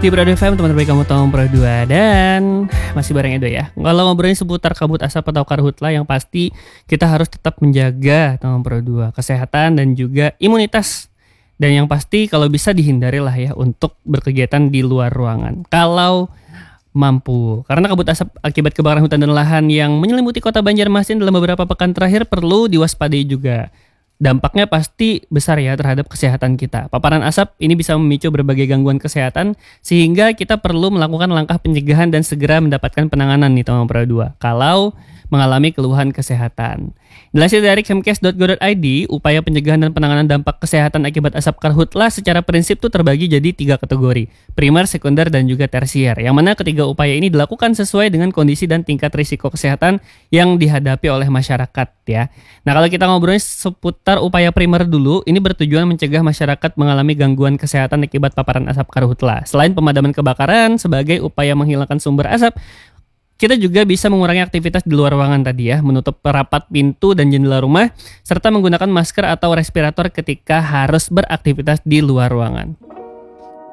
Di Pro FM, teman terbaik kamu tahun Pro 2. Dan masih bareng Edo ya. Kalau ngobrolin seputar kabut asap atau karhutla, yang pasti kita harus tetap menjaga tahun Pro 2 kesehatan dan juga imunitas. Dan yang pasti kalau bisa dihindari lah ya untuk berkegiatan di luar ruangan kalau mampu. Karena kabut asap akibat kebakaran hutan dan lahan yang menyelimuti kota Banjarmasin dalam beberapa pekan terakhir perlu diwaspadai juga. Dampaknya pasti besar ya terhadap kesehatan kita. Paparan asap ini bisa memicu berbagai gangguan kesehatan sehingga kita perlu melakukan langkah pencegahan dan segera mendapatkan penanganan nih teman Pro 2 kalau mengalami keluhan kesehatan. Dilansir dari kemkes.go.id, upaya pencegahan dan penanganan dampak kesehatan akibat asap karhutla secara prinsip tuh terbagi jadi 3 kategori, primer, sekunder, dan juga tersier. Yang mana ketiga upaya ini dilakukan sesuai dengan kondisi dan tingkat risiko kesehatan yang dihadapi oleh masyarakat ya. Nah kalau kita ngobrolin seputar upaya primer dulu, ini bertujuan mencegah masyarakat mengalami gangguan kesehatan akibat paparan asap karhutla. Selain pemadaman kebakaran sebagai upaya menghilangkan sumber asap, kita juga bisa mengurangi aktivitas di luar ruangan tadi ya, menutup rapat pintu dan jendela rumah, serta menggunakan masker atau respirator ketika harus beraktivitas di luar ruangan.